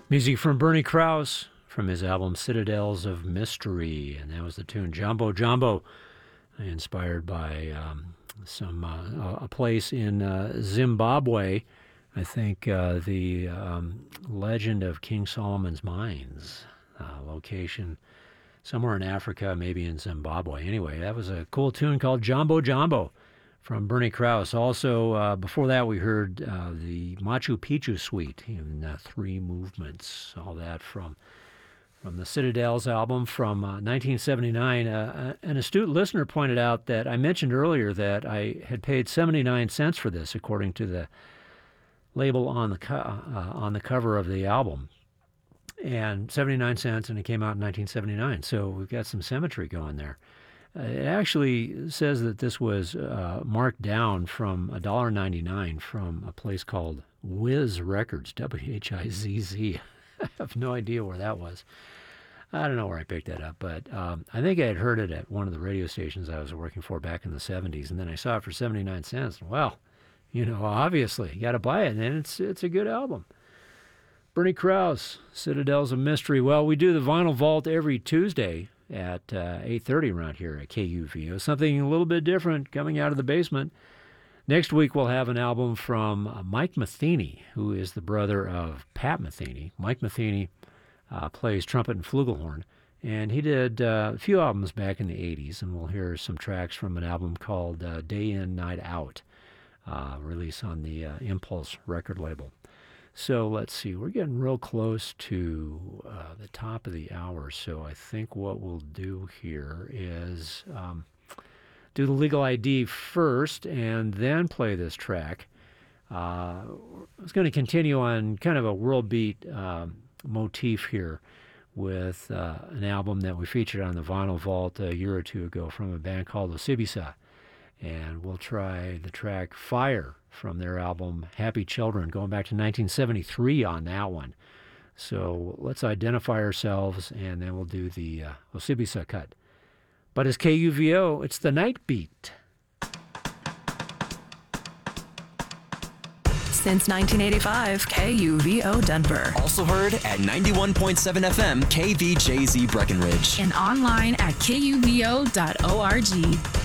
Music from Bernie Krause from his album Citadels of Mystery, and that was the tune Jambo Jambo, inspired by a place in Zimbabwe. I think the Legend of King Solomon's Mines location somewhere in Africa, maybe in Zimbabwe. Anyway, that was a cool tune called Jambo Jambo from Bernie Krause. Also, before that, we heard the Machu Picchu Suite in 3 movements. All that from the Citadels album from 1979. An astute listener pointed out that I mentioned earlier that I had paid 79 cents for this, according to the label on the cover of the album. And 79 cents, and it came out in 1979. So we've got some symmetry going there. It actually says that this was marked down from $1.99 from a place called Whiz Records, W-H-I-Z-Z. I have no idea where that was. I don't know where I picked that up, but I think I had heard it at one of the radio stations I was working for back in the 70s, and then I saw it for 79 cents. Well, obviously, you got to buy it, and it's a good album. Bernie Krause, Citadels of Mystery. Well, we do the Vinyl Vault every Tuesday at 8:30 around here at KUVO. Something a little bit different coming out of the basement. Next week, we'll have an album from Mike Metheny, who is the brother of Pat Metheny. Mike Metheny plays trumpet and flugelhorn, and he did a few albums back in the 80s, and we'll hear some tracks from an album called Day In, Night Out, released on the Impulse record label. So let's see, we're getting real close to the top of the hour, so I think what we'll do here is do the Legal ID first and then play this track. I was going to continue on kind of a world beat motif here with an album that we featured on the Vinyl Vault a year or two ago from a band called Osibisa. And we'll try the track Fire from their album Happy Children, going back to 1973 on that one. So let's identify ourselves, and then we'll do the Osibisa cut. But as KUVO, it's the Night Beat. Since 1985, KUVO Denver. Also heard at 91.7 FM, KVJZ Breckenridge. And online at kuvo.org.